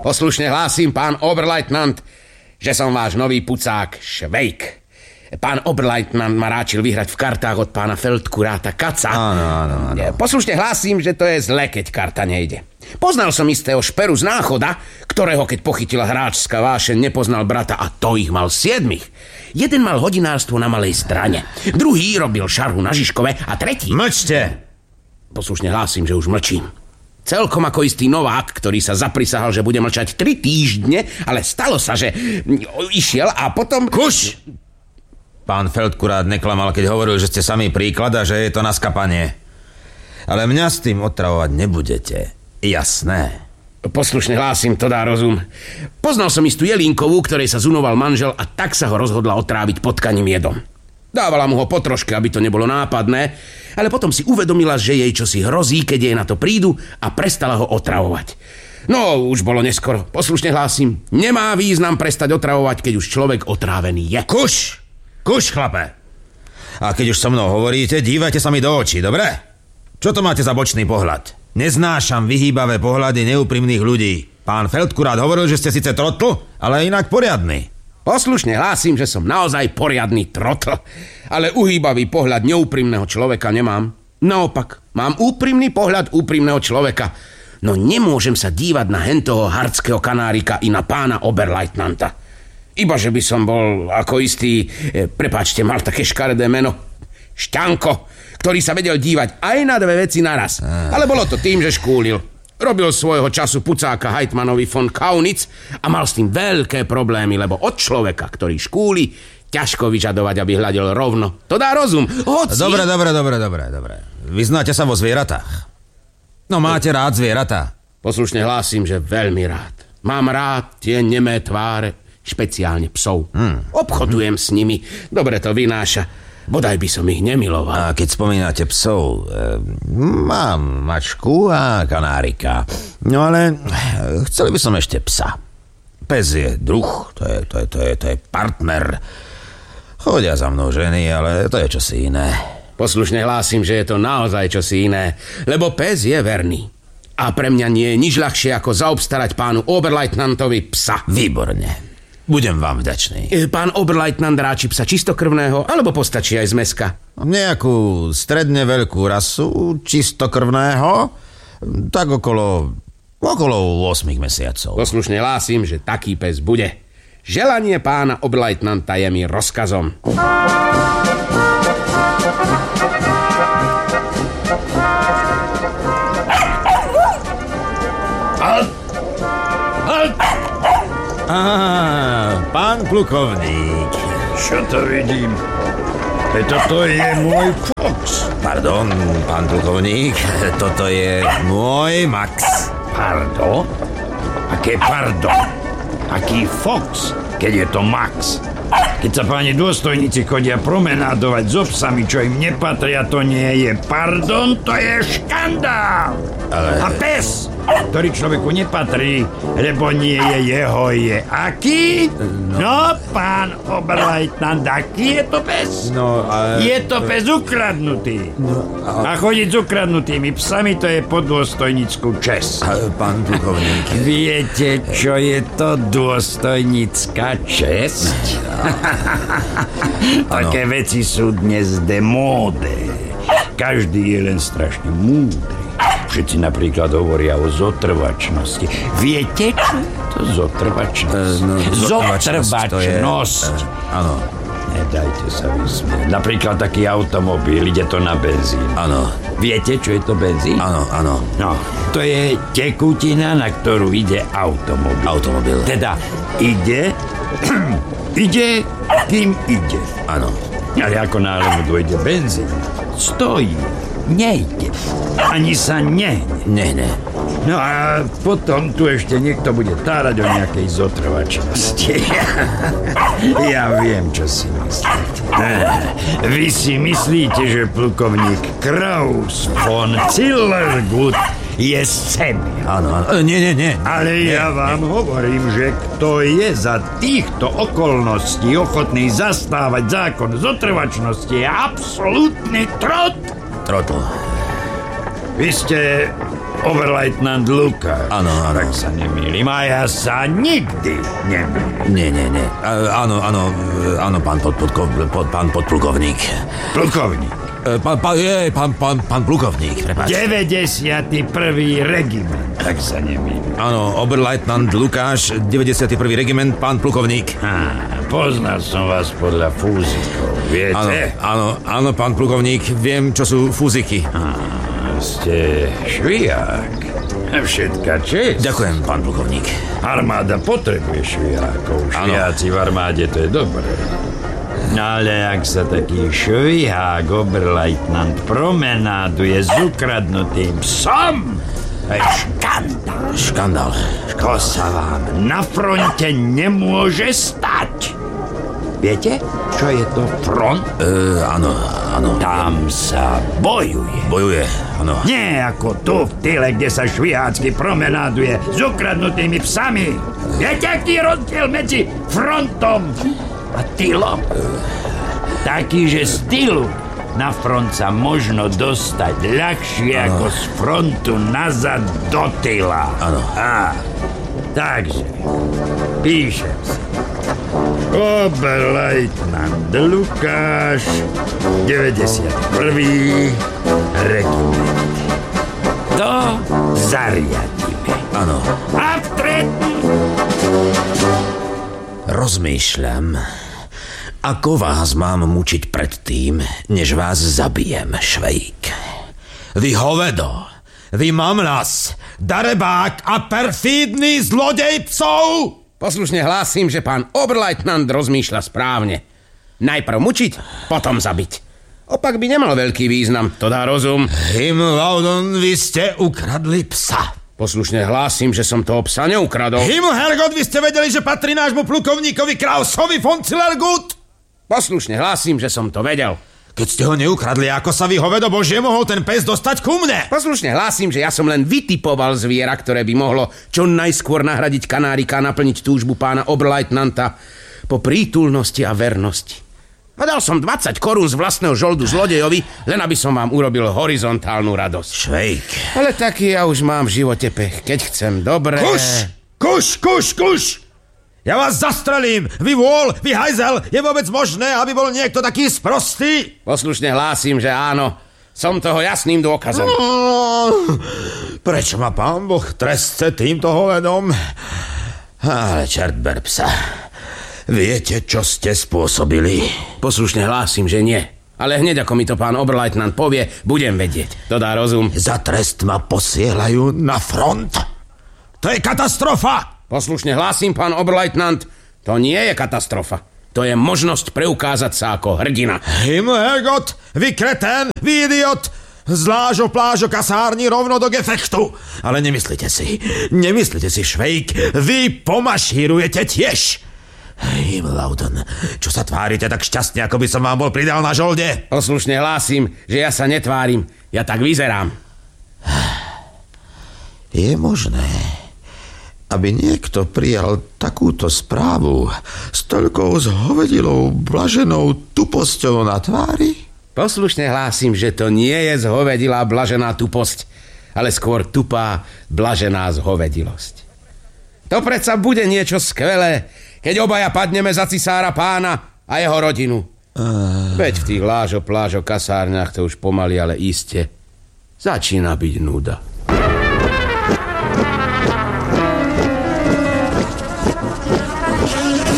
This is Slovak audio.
Poslušne hlásim, pán Oberleutnant, že som váš nový pucák Švejk. Pán Oberleutnant ma ráčil vyhrať v kartách od pána Feldkuráta Kaca. Áno. Poslušne hlásim, že to je zle, keď karta nejde. Poznal som istého šperu z Náchoda, ktorého, keď pochytila hráčska vášeň, nepoznal brata a to ich mal 7. Jeden mal hodinárstvo na Malej Strane, druhý robil šarhu na Žižkove a tretí... Mlčte! Poslušne hlásim, že už mlčím. Celkom ako istý novák, ktorý sa zaprisahal, že bude mlčať 3 týždne, ale stalo sa, že išiel a potom... Kuš! Pán Feldkurát neklamal, keď hovoril, že ste sami príklad a že je to na skapanie. Ale mňa s tým otravovať nebudete. Jasné. Poslušne hlásim, to dá rozum. Poznal som istú Jelínkovú, ktorej sa zunoval manžel a tak sa ho rozhodla otráviť potkaním jedom. Dávala mu ho po troške, aby to nebolo nápadné, ale potom si uvedomila, že jej čosi hrozí, keď jej na to prídu a prestala ho otravovať. No, už bolo neskoro. Poslušne hlásim, nemá význam prestať otravovať, keď už človek otrávený je. Kuš, chlape. A keď už so mnou hovoríte, dívajte sa mi do očí, dobre? Čo to máte za bočný pohľad? Neznášam vyhýbavé pohľady neúprimných ľudí. Pán Feldkurát hovoril, že ste síce trotl, ale inak poriadny. Poslušne hlásim, že som naozaj poriadny trotl, ale uhýbavý pohľad neúprimného človeka nemám. Naopak, mám úprimný pohľad úprimného človeka. No nemôžem sa dívať na hentoho hardského kanárika i na pána Oberleutnanta. Iba, že by som bol ako istý, prepáčte, mal také škaredé meno, Šťanko, ktorý sa vedel dívať aj na 2 veci naraz. Ale bolo to tým, že škúlil. Robil svojho času pucáka Heitmannovi von Kaunitz a mal s tým veľké problémy, lebo od človeka, ktorý škúli, ťažko vyžadovať, aby hľadil rovno. To dá rozum. Dobre. Vyznáte sa vo zvieratách? No máte rád zvieratá? Poslušne hlásim, že veľmi rád. Mám rád tie nemé tváre, špeciálne psov. Obchodujem s nimi, dobre to vynáša. Bodaj by som ich nemiloval. A keď spomínate psov, mám mačku a kanárika. No ale chceli by som ešte psa. Pes je druh, to je partner. Chodia za mnou ženy, ale to je čosi iné. Poslušne hlásim, že je to naozaj čosi iné, lebo pes je verný. A pre mňa nie je nič ľahšie, ako zaobstarať pánu Oberleutnantovi psa. Výborne. Budem vám vďačný. Pán Oberleutnant ráči psa čistokrvného, alebo postačí aj z mäska? Nejakú stredne veľkú rasu, čistokrvného, tak okolo 8 mesiacov. Poslušne hlásim, že taký pes bude. Želanie pána Oberleutnanta je mi rozkazom. Pán plukovník. Čo to vidím? Toto je môj Fox. Pardon, pán plukovník, toto je môj Max. Pardon? Aké pardon? Aký Fox, keď je to Max? Keď sa páni dôstojníci chodia promenádovať so psami, čo im nepatria, to nie je pardon, to je škandál. A pes, ktorý človeku nepatrí, lebo nie je jeho, je aký? No, pán Oberleutnant, aký je to pes? Je to pes ukradnutý. A chodiť s ukradnutými psami, to je po dôstojnícku česť. Pán plukovník. Viete, čo je to dôstojnícka česť? Také veci sú dnes demóde. Každý je len strašne múdry. Všetci napríklad hovoria o zotrvačnosti. Viete, čo je to zotrvačnosť? Zotrvačnosť. Áno. Nedajte sa vysmieť. Napríklad taký automobil, ide to na benzín. Áno. Viete, čo je to benzín? Áno. No, to je tekutina, na ktorú ide automobil. Teda ide, kým ide. Áno. Ale ako náhle mu dôjde benzín, stojí, nejde, ani sa nehne. No a potom tu ešte niekto bude tárať o nejakej zotrvačnosti. Ja viem, čo si myslíte. Vy si myslíte, že plukovník Kraus von Zillergut je z sebe. Áno. Nie. Ale ja vám hovorím, že kto je za týchto okolností ochotný zastávať zákon zotrvačnosti, je absolútny trotl. Trotl. Vy ste Oberleutnant Lukáš. Áno. Tak sa nemýlim. A ja sa nikdy nemýlim. Nie. Áno, pán podplukovník. Plukovník. Pán plukovník, prepáč. 91. regiment, tak sa nemýlim. Áno, Oberleutnant Lukáš, 91. regiment, pán plukovník. Poznal som vás podľa fúzikov, viete? Áno, pán plukovník, viem, čo sú fúziky. Ste šviják. Všetka čest. Ďakujem, pán plukovník. Armáda potrebuje švijákov. Švijáci v armáde, to je dobré. Ale ak sa taký švihák Oberleutnant promenáduje s ukradnutým psom, to je škandál. To sa vám na fronte nemôže stať. Viete, čo je to front? Áno. Tam sa bojuje. Bojuje, áno. Nie ako tu v tyle, kde sa švihácky promenáduje s ukradnutými psami. Viete, aký je rozdiel medzi frontom a tylom? Taký, že z tylu na front sa možno dostať ľahšie ako z frontu nazad do tyla. Áno. Takže píšem si. Oberleutnant Lukáš, 91. regiment. To zariadíme. Áno. A vtred... Rozmýšľam, ako vás mám mučiť predtým, než vás zabijem, Švejk. Vy hovedo, vy mamlas, darebák a perfídny zlodej psov! Poslušne hlásim, že pán Oberleutnant rozmýšľa správne. Najprv mučiť, potom zabiť. Opak by nemal veľký význam, to dá rozum. Himlaudon, vy ste ukradli psa. Poslušne hlásim, že som toho psa neukradol. Himmelherrgott, vy ste vedeli, že patrí nášmu plukovníkovi Krausovi von Zillergut? Poslušne hlásim, že som to vedel. Keď ste ho neukradli, ako sa vy hovedo Božie mohol ten pes dostať ku mne? Poslušne hlásim, že ja som len vytipoval zviera, ktoré by mohlo čo najskôr nahradiť kanárika a naplniť túžbu pána Oberleutnanta po prítulnosti a vernosti. A dal som 20 korún z vlastného žoldu zlodejovi, len aby som vám urobil horizontálnu radosť. Švejk. Ale taký ja už mám v živote pech. Keď chcem dobre... Kuš! Ja vás zastrelím! Vy vôľ, vy hajzel! Je vôbec možné, aby bol niekto taký sprostý? Poslušne hlásim, že áno. Som toho jasným dôkazom. Prečo ma pán Boh trestce týmto hovedom? Ale čert ber psa. Viete, čo ste spôsobili? Poslušne hlásim, že nie. Ale hneď ako mi to pán Oberleutnant povie, budem vedieť. To dá rozum. Za trest ma posielajú na front. To je katastrofa! Poslušne hlásim, pán Oberleutnant, to nie je katastrofa. To je možnosť preukázať sa ako hrdina. Himmelherrgott, vy kretén, vy idiot! Zlážo plážo kasárni rovno do gefektu. Ale nemyslite si, Švejk, vy pomašírujete tiež. Himlauden, čo sa tvárite tak šťastne, ako by som vám bol pridal na žolde? Poslušne hlásim, že ja sa netvárim. Ja tak vyzerám. Je možné, aby niekto prijal takúto správu s toľkou zhovedilou, blaženou tuposťou na tvári? Poslušne hlásim, že to nie je zhovedilá, blažená tuposť, ale skôr tupá, blažená zhovedilosť. To predsa bude niečo skvelé, keď obaja padneme za cisára pána a jeho rodinu. Veď v tých lážo plážo kasárniach to už pomaly, ale iste začína byť nuda.